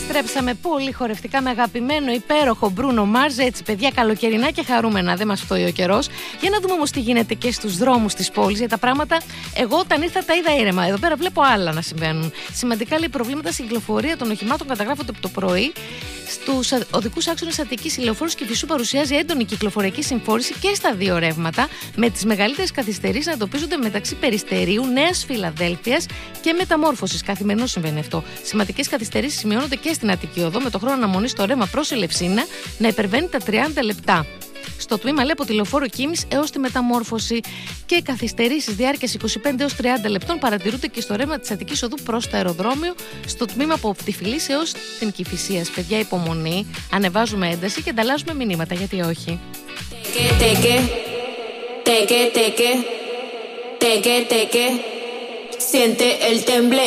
Επιστρέψαμε πολύ χορευτικά με αγαπημένο υπέροχο Μπρούνο Μάρς. Έτσι, παιδιά, καλοκαιρινά και χαρούμενα. Δεν μας φτωεί ο καιρός. Για να δούμε όμως τι γίνεται και στους δρόμους της πόλης. Για τα πράγματα, εγώ όταν ήρθα τα είδα ήρεμα. Εδώ πέρα βλέπω άλλα να συμβαίνουν. Σημαντικά λέει προβλήματα στην κυκλοφορία των οχημάτων καταγράφονται από το πρωί. Στους οδικούς άξονες Αττικής, Ηλεοφόρος και Φυσού παρουσιάζει έντονη κυκλοφοριακή συμφόρηση και στα δύο ρεύματα, με τις μεγαλύτερες καθυστερήσεις να εντοπίζονται μεταξύ Περιστερίου, Νέας Φιλαδέλφειας και Μεταμόρφωσης. Καθημερινώς συμβαίνει αυτό. Σημαντικές καθυστερήσεις σημειώνονται και στην Αττική Οδό, με το χρόνο αναμονής στο ρεύμα προς Ελευσίνα να υπερβαίνει τα 30 λεπτά. Στο τμήμα λέει από τη Λεωφόρο Κίνης έως τη Μεταμόρφωση, και καθυστερήσεις διάρκειας 25 έως 30 λεπτών παρατηρούνται και στο ρεύμα της Αττικής Οδού προς το αεροδρόμιο, στο τμήμα από Πτυφιλής έως την Κηφισίας. Παιδιά, υπομονή, ανεβάζουμε ένταση και ανταλλάζουμε μηνύματα, γιατί όχι. Siente el temblor.